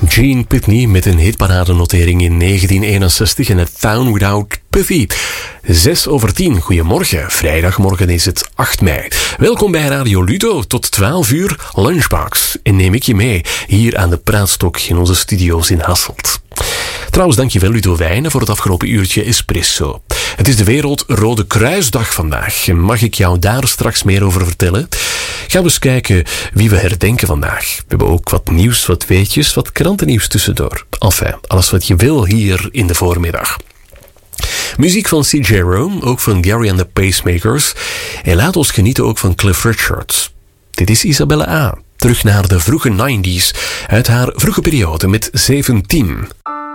Gene Pitney met een hitparadennotering in 1961 en A Town Without Pity. 6:10. Goedemorgen. Vrijdagmorgen is het 8 mei. Welkom bij Radio Ludo. Tot 12 uur Lunchbox. En neem ik je mee hier aan de praatstok in onze studio's in Hasselt. Trouwens, dankjewel Ludo Wijnen voor het afgelopen uurtje espresso. Het is de Wereld Rode Kruisdag vandaag. En mag ik jou daar straks meer over vertellen? Gaan we eens kijken wie we herdenken vandaag. We hebben ook wat nieuws, wat weetjes, wat krantennieuws tussendoor. Enfin, alles wat je wil hier in de voormiddag. Muziek van C.J. Rome, ook van Gary and the Pacemakers. En laat ons genieten ook van Cliff Richard. Dit is Isabelle A. Terug naar de vroege 90s, uit haar vroege periode met 17.